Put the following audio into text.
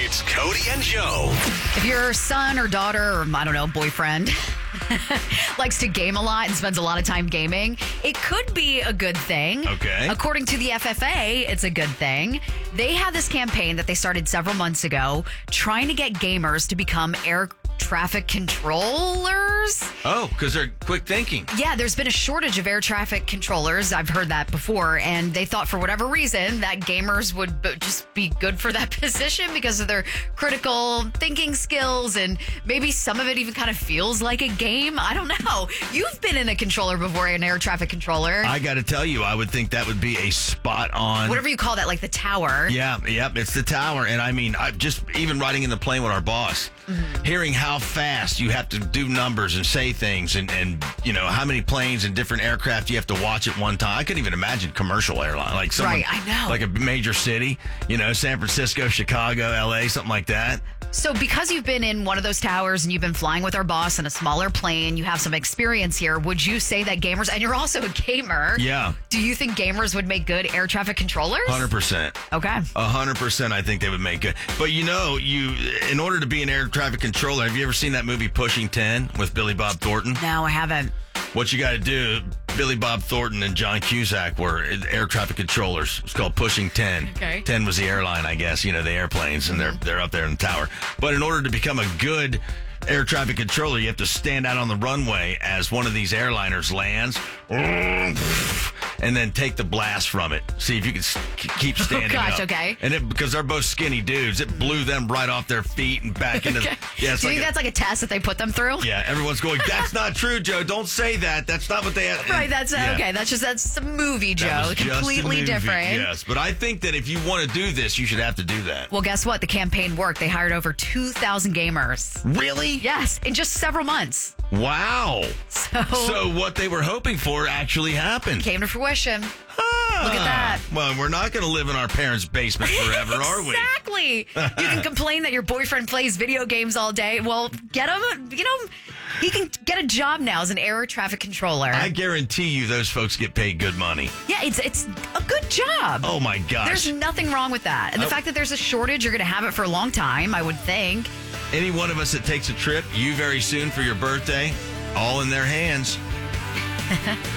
It's Cody and Joe. If your son or daughter or, I don't know, boyfriend likes to game a lot and spends a lot of time gaming, it could be a good thing. Okay. According to the FFA, it's a good thing. They had this campaign that they started several months ago trying to get gamers to become air traffic controllers. Oh, because they're quick thinking. Yeah, there's been a shortage of air traffic controllers. I've heard that before. And they thought for whatever reason that gamers would just be good for that position because of their critical thinking skills. And maybe some of it even kind of feels like a game. I don't know. You've been in a controller before, an air traffic controller. I got to tell you, I would think that would be a spot on. Whatever you call that, like the tower. Yeah, it's the tower. And I mean, I just even riding in the plane with our boss, hearing how fast you have to do numbers and say things and you know, how many planes and different aircraft you have to watch at one time. I couldn't even imagine commercial airline, like someone, Right, I know. like a major city, you know, San Francisco, Chicago, LA, something like that. So because you've been in one of those towers and you've been flying with our boss in a smaller plane, you have some experience here. Would you say that gamers, and you're also a gamer. Yeah. Do you think gamers would make good air traffic controllers? 100%. Okay. 100% I think they would make it. But you know, in order to be an air traffic controller, have you ever seen that movie Pushing 10 with Billy Bob Thornton? No, I haven't. What you got to do, Billy Bob Thornton and John Cusack were air traffic controllers. It's called Pushing 10. Okay. 10 was the airline, I guess, you know, the airplanes, and they're up there in the tower. But in order to become a good air traffic controller, you have to stand out on the runway as one of these airliners lands and then take the blast from it. See if you can keep standing gosh, up. okay. And because they're both skinny dudes, it blew them right off their feet and back into Okay. yeah, it's Do you like think that's like a test that they put them through? yeah, everyone's going, that's not true, Joe. Don't say that. That's not what they had. Right, that's Yeah. okay. That's a movie, That Joe. was just a Completely movie, different. Yes, but I think that if you want to do this, you should have to do that. Well, guess what? The campaign worked. They hired over 2,000 gamers. Really? Yes, in just several months. Wow. So So what they were hoping for actually happened. came to fruition. Ah. Look at that. Well, we're not going to live in our parents' basement forever, are we? Exactly. You can complain that your boyfriend plays video games all day. Well, get him, he can get a job now as an air traffic controller. I guarantee you those folks get paid good money. Yeah, it's a good job. Oh, my gosh. There's nothing wrong with that. And the fact that there's a shortage, you're going to have it for a long time, I would think. Any one of us that takes a trip, you very soon for your birthday, all in their hands.